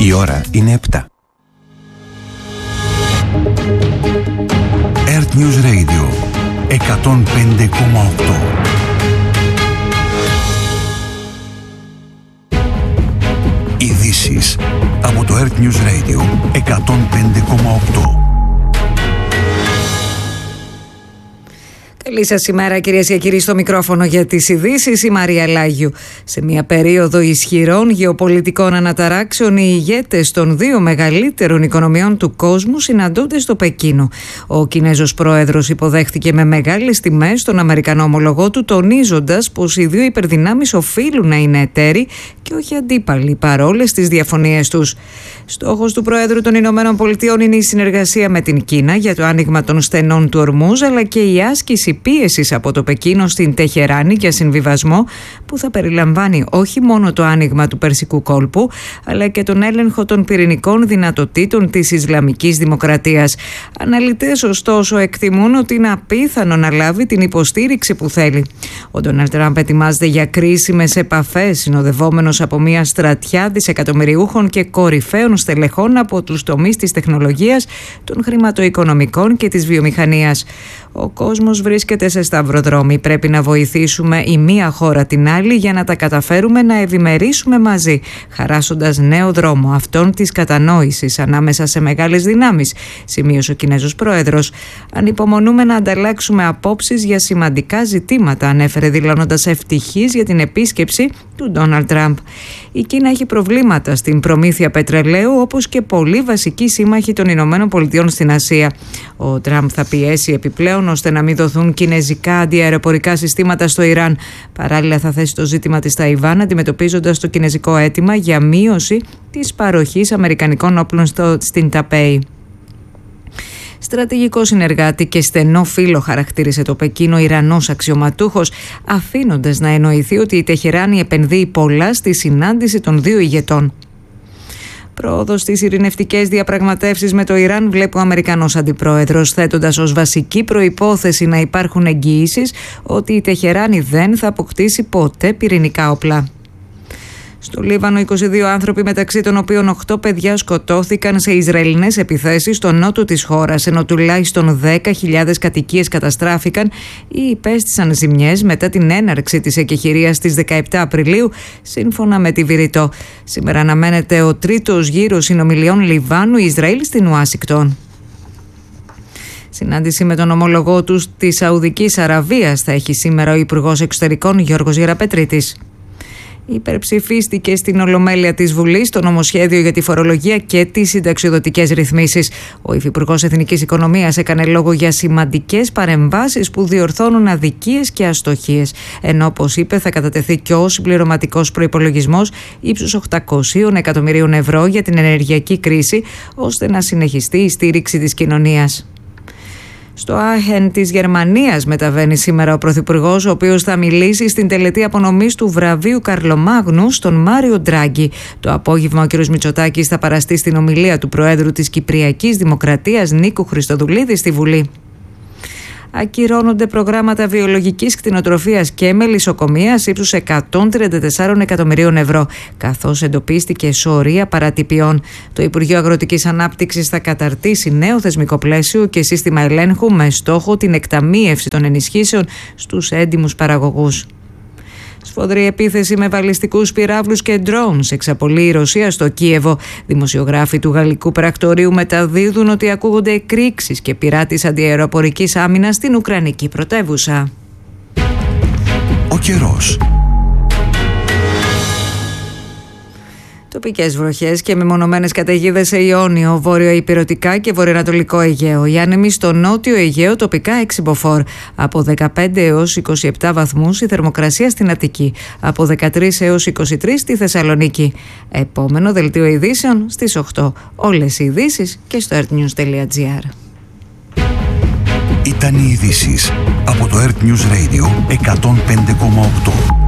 Η ώρα είναι 7. Earth News Radio 105,8. Ειδήσεις από το Earth News Radio 105,8. Καλή σας ημέρα, κυρίες και κύριοι, στο μικρόφωνο για τις ειδήσεις η Μαρία Λάγιου. Σε μια περίοδο ισχυρών γεωπολιτικών αναταράξεων, οι ηγέτες των δύο μεγαλύτερων οικονομιών του κόσμου συναντώνται στο Πεκίνο. Ο Κινέζος πρόεδρος υποδέχτηκε με μεγάλες τιμές τον Αμερικανό ομολογό του, τονίζοντας πως οι δύο υπερδυνάμεις οφείλουν να είναι εταίροι και όχι αντίπαλοι, παρόλες τις διαφωνίες τους. Στόχος του Προέδρου των Ηνωμένων Πολιτειών είναι η συνεργασία με την Κίνα για το άνοιγμα των στενών του Ορμούζ, αλλά και η άσκηση πίεσης από το Πεκίνο στην Τεχεράνη για συμβιβασμό που θα περιλαμβάνει όχι μόνο το άνοιγμα του Περσικού κόλπου, αλλά και τον έλεγχο των πυρηνικών δυνατοτήτων της Ισλαμικής Δημοκρατίας. Αναλυτές, ωστόσο, εκτιμούν ότι είναι απίθανο να λάβει την υποστήριξη που θέλει. Ο Ντόναλντ Τραμπ ετοιμάζεται για κρίσιμες επαφές, συνοδευόμενος από μια στρατιά δισεκατομμυριούχων και κορυφαίων στελεχών από τους τομείς της τεχνολογίας, των χρηματοοικονομικών και της βιομηχανίας. Ο κόσμος βρίσκεται σε σταυροδρόμι. Πρέπει να βοηθήσουμε η μία χώρα την άλλη για να τα καταφέρουμε να ευημερίσουμε μαζί, χαράσσοντας νέο δρόμο, αυτόν της κατανόησης ανάμεσα σε μεγάλες δυνάμεις, σημείωσε ο Κινέζος πρόεδρος. Ανυπομονούμε να ανταλλάξουμε απόψεις για σημαντικά ζητήματα, ανέφερε, δηλώνοντας ευτυχής για την επίσκεψη του Ντόναλντ Τραμπ. Η Κίνα έχει προβλήματα στην προμήθεια πετρελαίου, όπως και πολλοί βασικοί σύμμαχοι των Ηνωμένων Πολιτειών στην Ασία. Ο Τραμπ θα πιέσει επιπλέον ώστε να μην δοθούν κινέζικα αντιαεροπορικά συστήματα στο Ιράν. Παράλληλα, θα θέσει το ζήτημα της Ταϊβάν, αντιμετωπίζοντας το κινέζικο αίτημα για μείωση της παροχής αμερικανικών όπλων στην Ταπέη. Στρατηγικό συνεργάτη και στενό φίλο χαρακτήρισε το Πεκίνο Ιρανός αξιωματούχος, αφήνοντας να εννοηθεί ότι η Τεχεράνη επενδύει πολλά στη συνάντηση των δύο ηγετών. Πρόοδος στις ειρηνευτικές διαπραγματεύσεις με το Ιράν βλέπει ο Αμερικανός αντιπρόεδρος, θέτοντας ως βασική προϋπόθεση να υπάρχουν εγγυήσεις ότι η Τεχεράνη δεν θα αποκτήσει ποτέ πυρηνικά όπλα. Στο Λίβανο, 22 άνθρωποι, μεταξύ των οποίων 8 παιδιά, σκοτώθηκαν σε Ισραηλινές επιθέσεις στο νότο της χώρας, ενώ τουλάχιστον 10.000 κατοικίες καταστράφηκαν ή υπέστησαν ζημιές μετά την έναρξη της εκεχηρίας στις 17 Απριλίου, σύμφωνα με τη Βηρητό. Σήμερα αναμένεται ο τρίτος γύρος συνομιλιών Λιβάνου-Ισραήλ στην Ουάσιγκτον. Συνάντηση με τον ομολογό του της Σαουδικής Αραβίας θα έχει σήμερα ο Υπουργός Εξωτερικών Γιώργος Γεραπετρίτης. Υπερψηφίστηκε στην Ολομέλεια της Βουλής το νομοσχέδιο για τη φορολογία και τις συνταξιοδοτικές ρυθμίσεις. Ο Υφυπουργός Εθνικής Οικονομίας έκανε λόγο για σημαντικές παρεμβάσεις που διορθώνουν αδικίες και αστοχίες, ενώ, όπως είπε, θα κατατεθεί και ο συμπληρωματικός προϋπολογισμός ύψους 800 εκατομμυρίων ευρώ για την ενεργειακή κρίση, ώστε να συνεχιστεί η στήριξη της κοινωνίας. Στο Άχεν της Γερμανίας μεταβαίνει σήμερα ο Πρωθυπουργός, ο οποίος θα μιλήσει στην τελετή απονομής του βραβείου Καρλομάγνου στον Μάριο Ντράγκη. Το απόγευμα ο κ. Μητσοτάκης θα παραστεί στην ομιλία του Προέδρου της Κυπριακής Δημοκρατίας Νίκου Χριστοδουλίδη στη Βουλή. Ακυρώνονται προγράμματα βιολογικής κτηνοτροφίας και μελισσοκομείας ύψους 134 εκατομμυρίων ευρώ, καθώς εντοπίστηκε σωρία παρατυπιών. Το Υπουργείο Αγροτικής Ανάπτυξης θα καταρτήσει νέο θεσμικό πλαίσιο και σύστημα ελέγχου με στόχο την εκταμείευση των ενισχύσεων στους έντιμους παραγωγούς. Σφοδρή επίθεση με βαλιστικούς πυράβλους και drones εξαπολύει η Ρωσία στο Κίεβο. Δημοσιογράφοι του γαλλικού πρακτορείου μεταδίδουν ότι ακούγονται εκρήξεις και πυράτης αντιαεροπορικής άμυνας στην Ουκρανική πρωτεύουσα. Ο καιρός. Τοπικές βροχές και μεμονωμένες καταιγίδες σε Ιόνιο, βόρειο-ηπειρωτικά και βορειοανατολικό Αιγαίο. Οι άνεμοι στο νότιο Αιγαίο τοπικά 6 μποφόρ. Από 15 έως 27 βαθμούς η θερμοκρασία στην Αττική. Από 13 έως 23 στη Θεσσαλονίκη. Επόμενο δελτίο ειδήσεων στις 8. Όλες οι ειδήσεις και στο earthnews.gr. Ήταν οι ειδήσεις από το Earth News Radio 105,8.